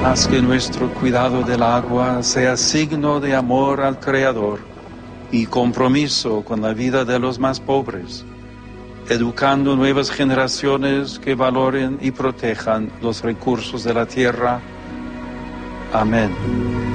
Haz que nuestro cuidado del agua sea signo de amor al Creador y compromiso con la vida de los más pobres, educando nuevas generaciones que valoren y protejan los recursos de la tierra. Amén.